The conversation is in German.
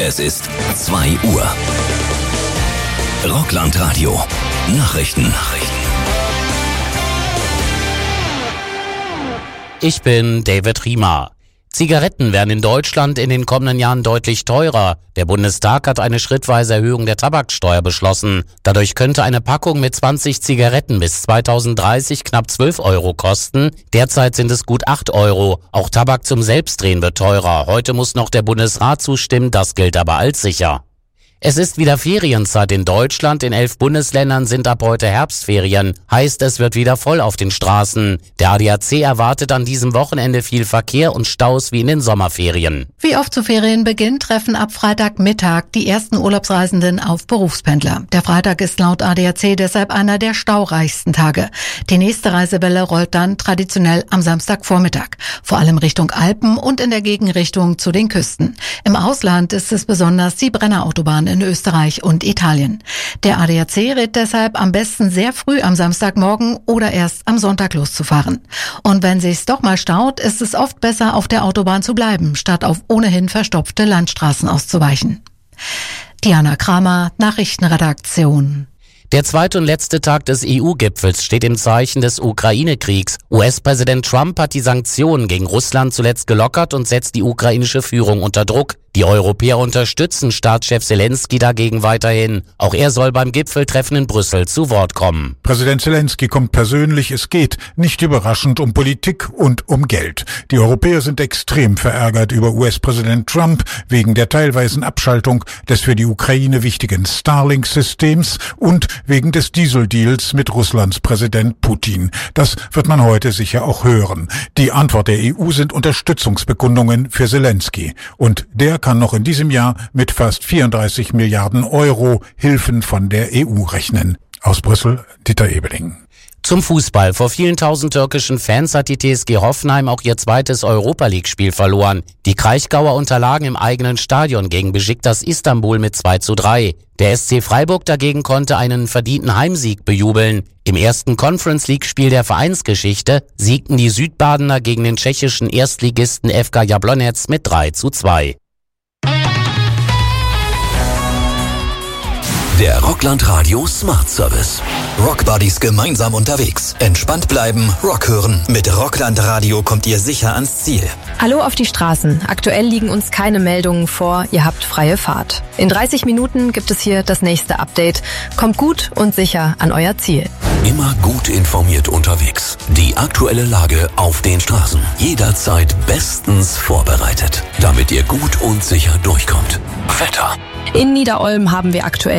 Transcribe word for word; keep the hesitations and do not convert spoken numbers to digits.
Es ist zwei Uhr. Rockland-Radio. Nachrichten. Nachrichten. Ich bin David Riemer. Zigaretten werden in Deutschland in den kommenden Jahren deutlich teurer. Der Bundestag hat eine schrittweise Erhöhung der Tabaksteuer beschlossen. Dadurch könnte eine Packung mit zwanzig Zigaretten bis zweitausenddreißig knapp zwölf Euro kosten. Derzeit sind es gut acht Euro. Auch Tabak zum Selbstdrehen wird teurer. Heute muss noch der Bundesrat zustimmen, das gilt aber als sicher. Es ist wieder Ferienzeit in Deutschland. In elf Bundesländern sind ab heute Herbstferien. Heißt, es wird wieder voll auf den Straßen. Der A D A C erwartet an diesem Wochenende viel Verkehr und Staus wie in den Sommerferien. Wie oft zu Ferienbeginn treffen ab Freitagmittag die ersten Urlaubsreisenden auf Berufspendler. Der Freitag ist laut A D A C deshalb einer der staureichsten Tage. Die nächste Reisewelle rollt dann traditionell am Samstagvormittag. Vor allem Richtung Alpen und in der Gegenrichtung zu den Küsten. Im Ausland ist es besonders die Brennerautobahn in Österreich und Italien. Der A D A C rät deshalb, am besten sehr früh am Samstagmorgen oder erst am Sonntag loszufahren. Und wenn sich's doch mal staut, ist es oft besser, auf der Autobahn zu bleiben, statt auf ohnehin verstopfte Landstraßen auszuweichen. Diana Kramer, Nachrichtenredaktion. Der zweite und letzte Tag des E U-Gipfels steht im Zeichen des Ukraine-Kriegs. U S-Präsident Trump hat die Sanktionen gegen Russland zuletzt gelockert und setzt die ukrainische Führung unter Druck. Die Europäer unterstützen Staatschef Zelensky dagegen weiterhin. Auch er soll beim Gipfeltreffen in Brüssel zu Wort kommen. Präsident Zelensky kommt persönlich. Es geht, nicht überraschend, um Politik und um Geld. Die Europäer sind extrem verärgert über U S-Präsident Trump wegen der teilweisen Abschaltung des für die Ukraine wichtigen Starlink-Systems und wegen des Dieseldeals mit Russlands Präsident Putin. Das wird man heute sicher auch hören. Die Antwort der E U sind Unterstützungsbekundungen für Zelensky. Und der kann noch in diesem Jahr mit fast vierunddreißig Milliarden Euro Hilfen von der E U rechnen. Aus Brüssel, Dieter Ebeling. Zum Fußball. Vor vielen tausend türkischen Fans hat die T S G Hoffenheim auch ihr zweites Europa-League-Spiel verloren. Die Kraichgauer unterlagen im eigenen Stadion gegen Besiktas Istanbul mit zwei zu drei. Der S C Freiburg dagegen konnte einen verdienten Heimsieg bejubeln. Im ersten Conference-League-Spiel der Vereinsgeschichte siegten die Südbadener gegen den tschechischen Erstligisten F K Jablonec mit drei zu zwei. Der Rockland-Radio Smart Service. Rockbuddies gemeinsam unterwegs. Entspannt bleiben, Rock hören. Mit Rockland-Radio kommt ihr sicher ans Ziel. Hallo auf die Straßen. Aktuell liegen uns keine Meldungen vor. Ihr habt freie Fahrt. In dreißig Minuten gibt es hier das nächste Update. Kommt gut und sicher an euer Ziel. Immer gut informiert unterwegs. Die aktuelle Lage auf den Straßen. Jederzeit bestens vorbereitet. Damit ihr gut und sicher durchkommt. Wetter. In Niederolm haben wir aktuell